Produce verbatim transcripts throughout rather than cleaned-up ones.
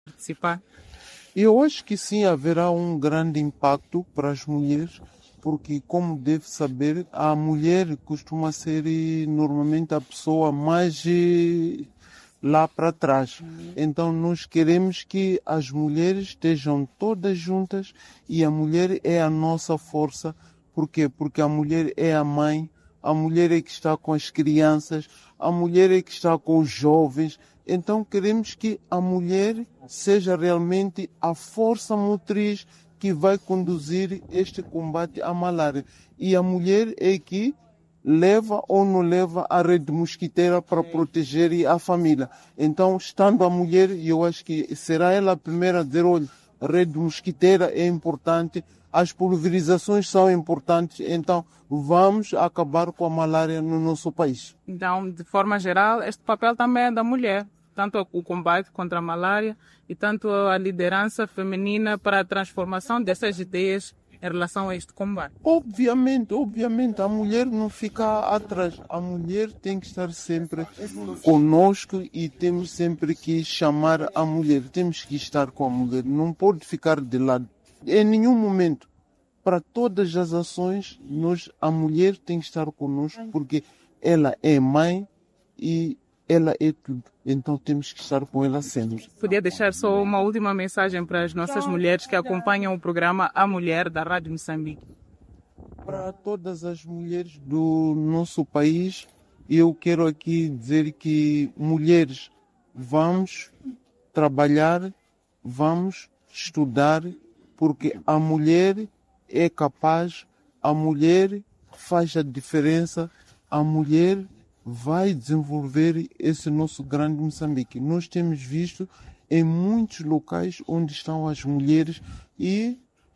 participar? Eu acho que sim, haverá um grande impacto para as mulheres, porque, como deve saber, a mulher costuma ser eh, normalmente a pessoa mais eh, lá para trás. Então, nós queremos que as mulheres estejam todas juntas e a mulher é a nossa força. Por quê? Porque a mulher é a mãe, a mulher é que está com as crianças, a mulher é que está com os jovens. Então queremos que a mulher seja realmente a força motriz que vai conduzir este combate à malária. E a mulher é que leva ou não leva a rede mosquiteira para proteger a família. Então, estando a mulher, eu acho que será ela a primeira a dizer, olha, a rede mosquiteira é importante, as pulverizações são importantes, então vamos acabar com a malária no nosso país. Então, de forma geral, este papel também é da mulher, tanto o combate contra a malária e tanto a liderança feminina para a transformação dessas ideias em relação a este combate. Obviamente, obviamente, a mulher não fica atrás. A mulher tem que estar sempre conosco e temos sempre que chamar a mulher. Temos que estar com a mulher, não pode ficar de lado. Em nenhum momento, para todas as ações, nós, a mulher tem que estar conosco porque ela é mãe e ela é tudo. Então temos que estar com ela sempre. Podia deixar só uma última mensagem para as nossas mulheres que acompanham o programa A Mulher da Rádio Moçambique. Para todas as mulheres do nosso país, eu quero aqui dizer que mulheres, vamos trabalhar, vamos estudar, porque a mulher é capaz, a mulher faz a diferença, a mulher vai desenvolver esse nosso grande Moçambique. Nós temos visto em muitos locais onde estão as mulheres e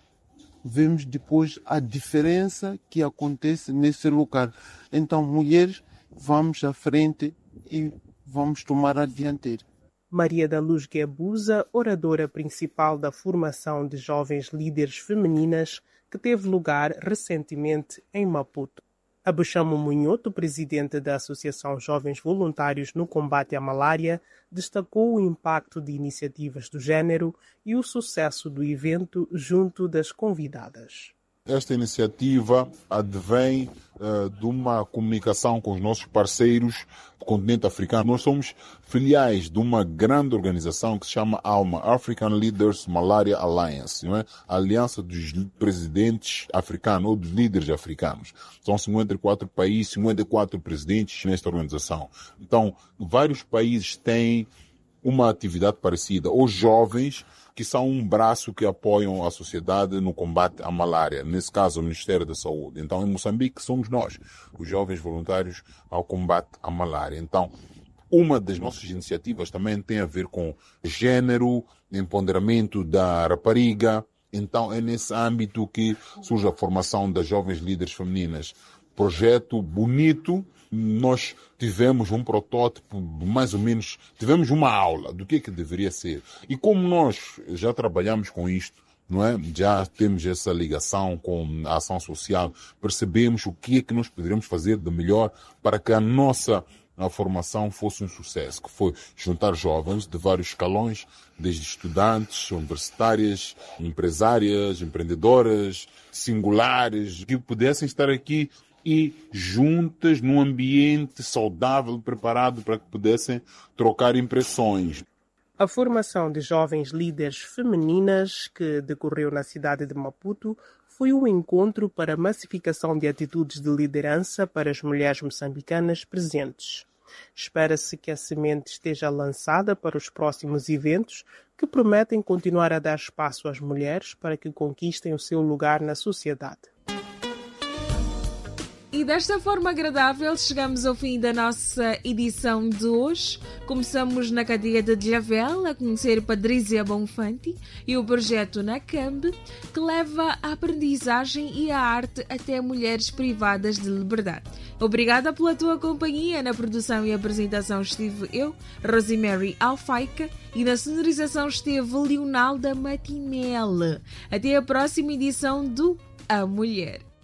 vemos depois a diferença que acontece nesse lugar. Então, mulheres, vamos à frente e vamos tomar a dianteira. Maria da Luz Guebuza, oradora principal da formação de jovens líderes femininas que teve lugar recentemente em Maputo. Abuchamo Munhoto, presidente da Associação Jovens Voluntários no Combate à Malária, destacou o impacto de iniciativas do género e o sucesso do evento junto das convidadas. Esta iniciativa advém uh, de uma comunicação com os nossos parceiros do continente africano. Nós somos filiais de uma grande organização que se chama ALMA, African Leaders Malaria Alliance, não é? A Aliança dos Presidentes Africanos, ou dos líderes africanos. São cinquenta e quatro países, cinquenta e quatro presidentes nesta organização. Então, vários países têm uma atividade parecida. Os jovens, que são um braço que apoiam a sociedade no combate à malária, nesse caso o Ministério da Saúde. Então, em Moçambique, somos nós, os jovens voluntários ao combate à malária. Então, uma das nossas iniciativas também tem a ver com gênero, empoderamento da rapariga. Então, é nesse âmbito que surge a formação das jovens líderes femininas. Projeto bonito. Nós tivemos um protótipo, mais ou menos, tivemos uma aula do que é que deveria ser. E como nós já trabalhamos com isto, não é? Já temos essa ligação com a ação social, percebemos o que é que nós poderíamos fazer de melhor para que a nossa a formação fosse um sucesso, que foi juntar jovens de vários escalões, desde estudantes, universitárias, empresárias, empreendedoras, singulares, que pudessem estar aqui e juntas num ambiente saudável, preparado para que pudessem trocar impressões. A formação de jovens líderes femininas que decorreu na cidade de Maputo foi um encontro para a massificação de atitudes de liderança para as mulheres moçambicanas presentes. Espera-se que a semente esteja lançada para os próximos eventos que prometem continuar a dar espaço às mulheres para que conquistem o seu lugar na sociedade. E desta forma agradável chegamos ao fim da nossa edição de hoje. Começamos na cadeia de Djavel a conhecer Patrícia Bonfanti e o projeto NACAMB, que leva a aprendizagem e a arte até mulheres privadas de liberdade. Obrigada pela tua companhia. Na produção e apresentação estive eu, Rosemary Alfaica, e na sonorização esteve Leonalda Matinella. Até a próxima edição do A Mulher.